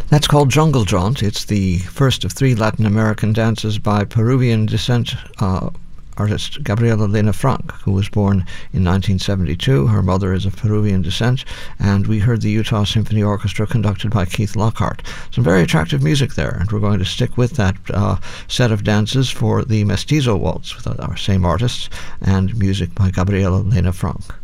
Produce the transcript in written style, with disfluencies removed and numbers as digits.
That's called Jungle Jaunt. It's the first of three Latin American dances by Peruvian descent artist Gabriela Lena Frank, who was born in 1972. Her mother is of Peruvian descent, and we heard the Utah Symphony Orchestra conducted by Keith Lockhart. Some very attractive music there, and we're going to stick with that set of dances for the Mestizo Waltz with our same artists and music by Gabriela Lena Frank.